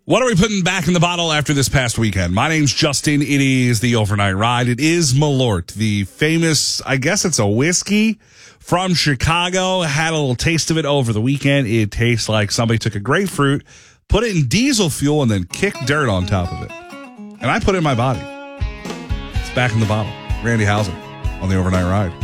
What are we putting back in the bottle after this past weekend? My name's Justin. It is the Overnight Ride. It is Malort, the famous, I guess it's a whiskey from Chicago. Had a little taste of it over the weekend. It tastes like somebody took a grapefruit, put it in diesel fuel, and then kicked dirt on top of it. And I put it in my body. It's back in the bottle. Randy Hauser on the Overnight Ride.